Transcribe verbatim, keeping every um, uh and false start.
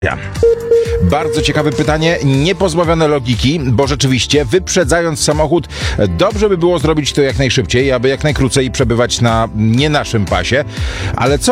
Ja. Bardzo ciekawe pytanie, niepozbawione logiki, bo rzeczywiście wyprzedzając samochód, dobrze by było zrobić to jak najszybciej, aby jak najkrócej przebywać na nie naszym pasie. Ale co